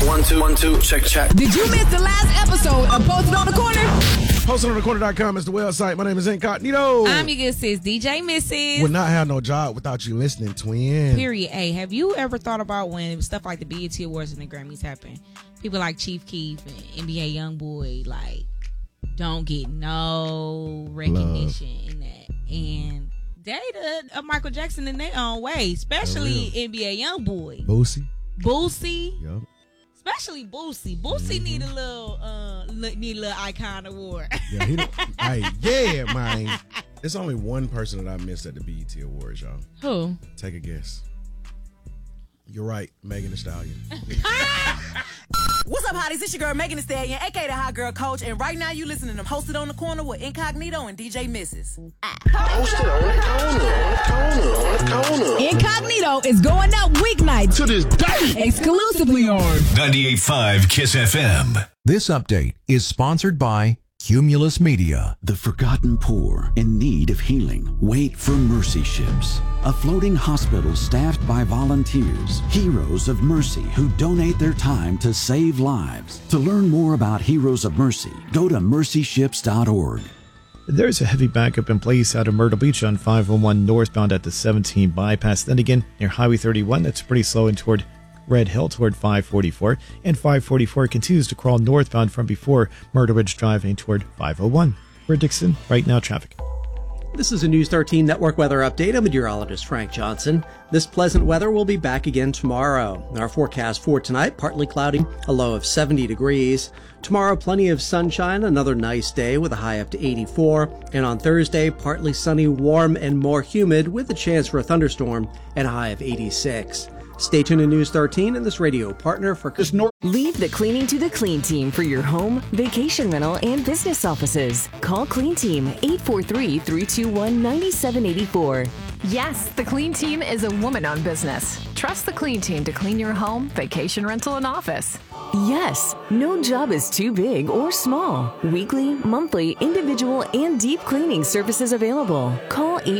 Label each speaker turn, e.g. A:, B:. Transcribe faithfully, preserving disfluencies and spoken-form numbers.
A: One, two, one, two, check, check.
B: Did you miss the last episode of Posted on the Corner?
C: Posted on the corner dot com is the website. My name is Incognito.
D: I'm your good sis, D J Missus
C: Would not have no job without you listening, twin.
D: Period. A. Have you ever thought about when stuff like the B E T Awards and the Grammys happen? People like Chief Keef and N B A Youngboy, like, don't get no recognition Love. in that. And they the uh, Michael Jackson in their own way, especially N B A Youngboy.
C: Boosie.
D: Boosie.
C: Yep.
D: Especially Boosie. Boosie mm-hmm. need a little uh need a little icon award.
C: Yeah, he hey, yeah, man. There's only one person that I missed at the B E T Awards, y'all.
D: Who?
C: Take a guess. You're right, Megan Thee Stallion.
E: What's up, hotties? It's your girl, Megan Thee Stallion, a k a the Hot Girl Coach, and right now you listening to Posted on the Corner with Incognito and D J Missus
A: Posted on the corner, on the corner, on the corner.
B: Incognito is going up weeknights
C: To this day.
B: exclusively on
F: ninety-eight point five Kiss F M.
G: This update is sponsored by Cumulus Media.
H: The forgotten poor in need of healing wait for Mercy Ships, a floating hospital staffed by volunteers, heroes of mercy who donate their time to save lives. To learn more about Heroes of Mercy, go to mercy ships dot org.
I: There's a heavy backup in place out of Myrtle Beach on five oh one northbound at the seventeen bypass. Then again, near Highway thirty-one, that's pretty slow in toward Red Hill toward five forty-four, and five forty-four continues to crawl northbound from before Myrtle Ridge Driving toward five oh one. We're Dixon, right now traffic.
J: This is a News thirteen Network weather update. I'm meteorologist Frank Johnson. This pleasant weather will be back again tomorrow. Our forecast for tonight, partly cloudy, a low of seventy degrees. Tomorrow, plenty of sunshine, another nice day with a high up to eighty-four. And on Thursday, partly sunny, warm, and more humid with a chance for a thunderstorm and a high of eighty-six. Stay tuned to News thirteen and this radio partner for Chris North.
K: Leave the cleaning to the Clean Team for your home, vacation rental, and business offices. Call Clean Team eight four three, three two one, nine seven eight four.
L: Yes, the Clean Team is a woman-owned business. Trust the Clean Team to clean your home, vacation rental, and office.
K: Yes, no job is too big or small. Weekly, monthly, individual, and deep cleaning services available. Call eight